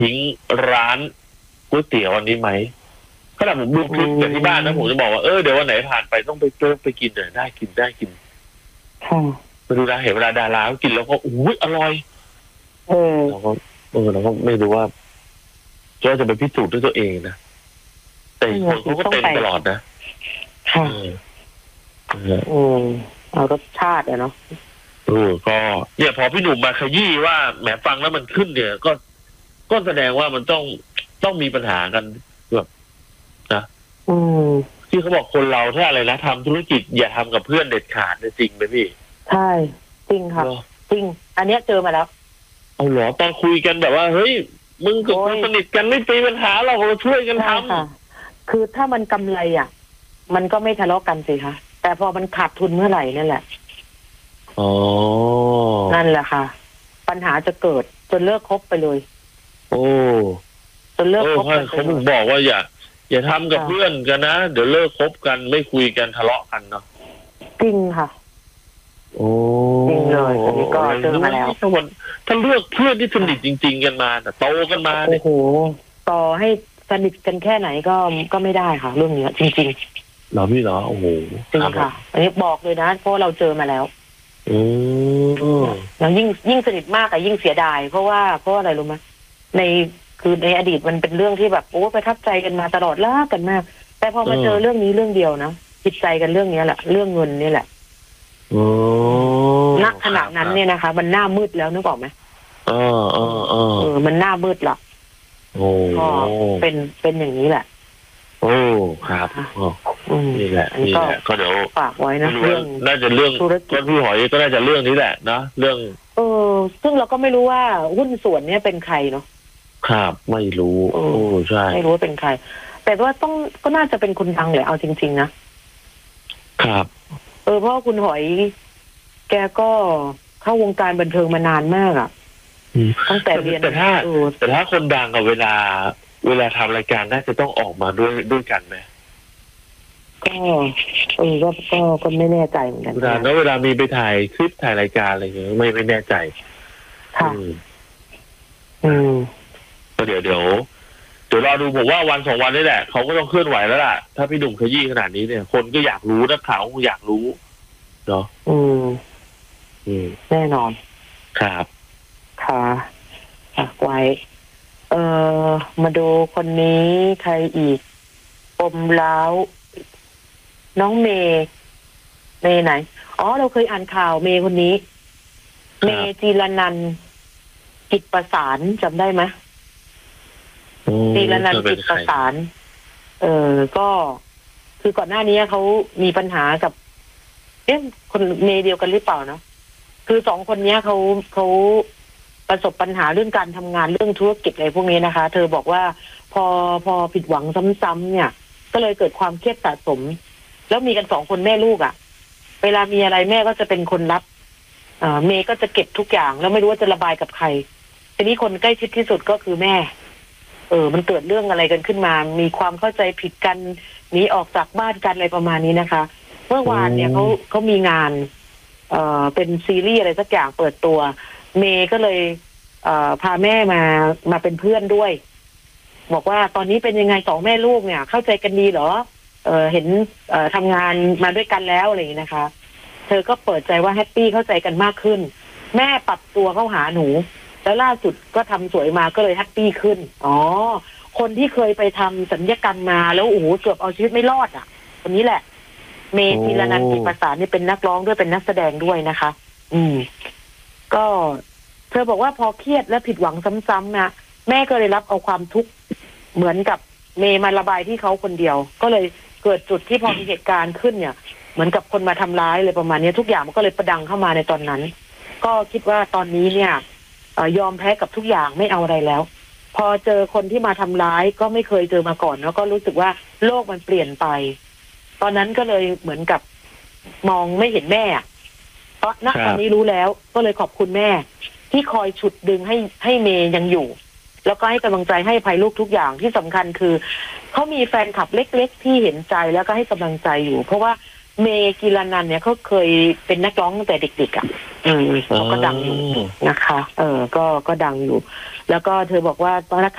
ทิ้งร้านก๋วยเตี๋ยวอันนี้ไหมขณะผมดูคลิปจากที่บ้านนะผมจะบอกว่าเดี๋ยววันไหนผ่านไปต้องไปกินได้กินค่ะไปดูนะเห็นเวลาดาราเขากินแล้วก็อร่อยเราก็ไม่รู้ว่าจะไปพิสูจน์ด้วยตัวเองนะแต่คนเขาก็เต็มตลอดนะค่ะเอารสชาติเนาะก็เนี่ยพอพี่หนุ่มมาขยี้ว่าแหมฟังแล้วมันขึ้นเนี่ยก็แสดงว่ามันต้องมีปัญหากันแบบนะที่เขาบอกคนเราถ้าอะไรนะทำธุรกิจอย่าทำกับเพื่อนเด็ดขาดจริงไหมพี่ใช่จริงค่ะจริงอันเนี้ยเจอมาแล้วเอาเหรอตอนคุยกันแบบว่าเฮ้ยมึงกับคนสนิทกันไม่มีปัญหาเราช่วยกันทำคือถ้ามันกำไรมันก็ไม่ทะเลาะกันสิคะแต่พอมันขาดทุนเมื่อไหร่นั่นแหละนั่นแหละค่ะปัญหาจะเกิดจนเลิกคบไปเลยจนเลิกคบกันเขาบอกว่าอย่าทำกับเพื่อนกันนะเดี๋ยวเลิกคบกันไม่คุยกันทะเลาะกันเนาะจริงค่ะจริงเลยอันนี้ก็เจอมาแล้วถ้าเลือกเพื่อนที่สนิทจริงๆกันมาแต่โตกันมาโอ้โหต่อให้สนิทกันแค่ไหนก็ไม่ได้ค่ะเรื่องนี้จริงๆเหรอพี่เหรอโอ้โหจริงค่ะอันนี้บอกเลยนะเพราะเราเจอมาแล้วแล้วยิ่งสนิทมากแต่ยิ่งเสียดายเพราะว่าอะไรรู้ไหมคือในอดีตมันเป็นเรื่องที่แบบประทับใจกันมาตลอดรักกันมากแต่พอมาเจอเรื่องนี้เรื่องเดียวนะจิตใจกันเรื่องนี้แหละเรื่องเงินนี่แหละณขณะนั้นเนี่ยนะคะมันหน้ามืดแล้วนึกออกไหมมันหน้ามืดละก็เป็นอย่างนี้แหละครับนี่แหละก็เดี๋ยวฝากไว้นะเรื่องน่าจะเรื่องก็พี่หอยก็น่าจะเรื่องนี้แหละนะเรื่องซึ่งเราก็ไม่รู้ว่าหุ้นส่วนเนี้ยเป็นใครเนาะครับไม่รู้ใช่ไม่รู้ว่าเป็นใครแต่ว่าก็น่าจะเป็นคนดังแหละเอาจริงๆนะครับเพราะคุณหอยแกก็เข้าวงการบันเทิงมานานมากตั้งแต่เรียนแต่ถ้าคนดังกับเวลาทำรายการน่าจะต้องออกมาด้วยกันไหมก็ไม่แน่ใจเหมือนกันเวลามีไปถ่ายคลิปถ่ายรายการอะไรอย่างเงี้ยไม่แน่ใจค่ะก็เดี๋ยวรอดูผมว่าวัน2วันนี่แหละเขาก็ต้องเคลื่อนไหวแล้วล่ะถ้าพี่หนุ่มขยี้ขนาดนี้เนี่ยคนก็อยากรู้นักข่าวก็อยากรู้เนาะแน่นอนครับค่ะไว้มาดูคนนี้ใครอีกปมล้าวน้องเมย์ไหนเราเคยอ่านข่าวเมย์คนนี้เมย์จีรนันท์จิตประสานจำได้ไหมจีรนันท์จิตประสานก็คือก่อนหน้านี้เขามีปัญหากับคนเมย์เดียวกันหรือเปล่าเนาะคือ2คนนี้เขาประสบปัญหาเรื่องการทำงานเรื่องธุรกิจอะไรพวกนี้นะคะเธอบอกว่าพอผิดหวังซ้ำๆเนี่ยก็เลยเกิดความเครียดสะสมแล้วมีกัน2คนแม่ลูกเวลามีอะไรแม่ก็จะเป็นคนรับเมย์ก็จะเก็บทุกอย่างแล้วไม่รู้ว่าจะระบายกับใครทีนี้คนใกล้ชิดที่สุดก็คือแม่มันเกิดเรื่องอะไรกันขึ้นมามีความเข้าใจผิดกันหนีออกจากบ้านกันอะไรประมาณนี้นะคะเมื่อวานเนี่ยเขามีงานเป็นซีรีส์อะไรสักอย่างเปิดตัวเมย์ก็เลยพาแม่มาเป็นเพื่อนด้วยบอกว่าตอนนี้เป็นยังไง2แม่ลูกเนี่ยเข้าใจกันดีเหรอเห็นทำงานมาด้วยกันแล้วอะไรอย่างนี้นะคะเธอก็เปิดใจว่าแฮปปี้เข้าใจกันมากขึ้นแม่ปรับตัวเข้าหาหนูแล้วล่าสุดก็ทำสวยมาก็เลยแฮปปี้ขึ้นคนที่เคยไปทำศัลยกรรมมาแล้วเกือบเอาชีวิตไม่รอดคนนี้แหละเมย์ธีรนันท์จิตประสานนี่เป็นนักร้องด้วยเป็นนักแสดงด้วยนะคะก็เธอบอกว่าพอเครียดและผิดหวังซ้ำๆนะแม่ก็เลยรับเอาความทุกข์เหมือนกับเมย์มาระบายที่เขาคนเดียวก็เลยเกิดจุดที่พอมีเหตุการณ์ขึ้นเนี่ยเหมือนกับคนมาทำร้ายเลยประมาณนี้ทุกอย่างมันก็เลยประดังเข้ามาในตอนนั้นก็คิดว่าตอนนี้เนี่ยยอมแพ้กับทุกอย่างไม่เอาอะไรแล้วพอเจอคนที่มาทำร้ายก็ไม่เคยเจอมาก่อนแล้วก็รู้สึกว่าโลกมันเปลี่ยนไปตอนนั้นก็เลยเหมือนกับมองไม่เห็นแม่เพราะณตอนนี้รู้แล้วก็เลยขอบคุณแม่ที่คอยฉุดดึงให้เมย์ยังอยู่แล้วก็ให้กำลังใจให้อภัยลูกทุกอย่างที่สำคัญคือเขามีแฟนคลับเล็กๆที่เห็นใจแล้วก็ให้กำลังใจอยู่เพราะว่าเมย์กีรนันท์เนี่ยเขาเคยเป็นนักร้องตั้งแต่เด็กๆเขาก็ดังอยู่นะคะก็ดังอยู่แล้วก็เธอบอกว่าตอน